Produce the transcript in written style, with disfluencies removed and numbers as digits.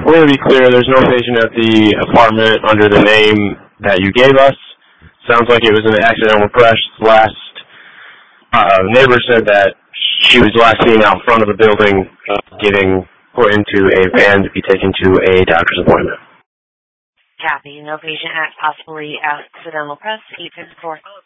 want to be clear, there's no patient at the apartment under the name that you gave us. Sounds like it was an accidental press. Last neighbor said that she was last seen out front of the building getting put into a van to be taken to a doctor's appointment. Copy. No patient at possibly accidental press. 854.